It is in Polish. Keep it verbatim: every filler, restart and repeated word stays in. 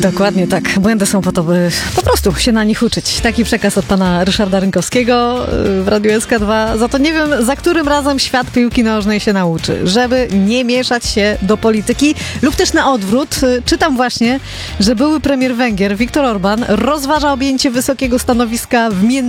Dokładnie tak. Błędy są po to, by po prostu się na nich uczyć. Taki przekaz od pana Ryszarda Rynkowskiego w Radiu S K dwa. Za to nie wiem, za którym razem świat piłki nożnej się nauczy, żeby nie mieszać się do polityki lub też na odwrót. Czytam właśnie, że były premier Węgier Viktor Orbán rozważa objęcie wysokiego stanowiska w między